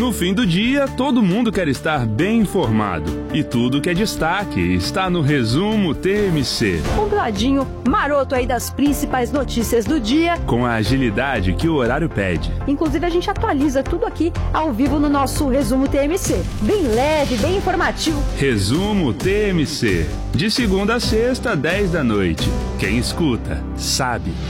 No fim do dia, todo mundo quer estar bem informado. E tudo que é destaque está no Resumo TMC. Um gladinho maroto aí das principais notícias do dia. Com a agilidade que o horário pede. Inclusive, a gente atualiza tudo aqui ao vivo no nosso Resumo TMC. Bem leve, bem informativo. Resumo TMC. De segunda a sexta, 10 da noite. Quem escuta, sabe.